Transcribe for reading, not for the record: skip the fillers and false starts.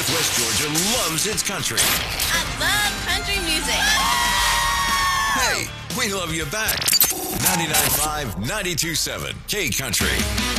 West Georgia loves its country. I love country music. Hey, we love you back. 99.5, 92.7, K Country.